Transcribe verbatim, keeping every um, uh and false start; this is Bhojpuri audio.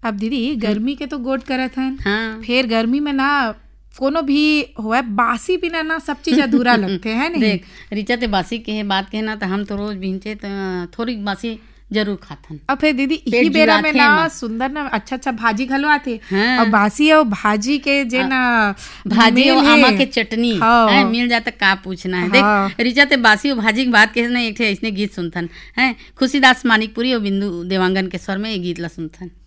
अब दीदी गर्मी के तो गोट करत हन, हाँ फिर गर्मी में ना कोनो भी होए बासी बिना ना सब चीज अधूरा लगते हैं नहीं। देख रिचा ते बासी के है बात के ना तो हम तो रोज भिंचे तो थोड़ी बासी जरूर खाथन। और फिर दीदी पेट यही बेरा में जुड़ाथे ना एमा। सुंदर ना अच्छा अच्छा भाजी घलो आथे। हाँ। और बासी और भाजी के जे ना भाजी मेल और है। आमा के चटनी हाँ। है मिल जाता का पूछना है। हाँ। देख रिचा ते बासी और भाजी की बात के ना एक ठे ऐसने गीत सुनथन है खुशीदास मानिकपुरी और बिंदु देवांगन के स्वर में ये गीत ला सुनथन।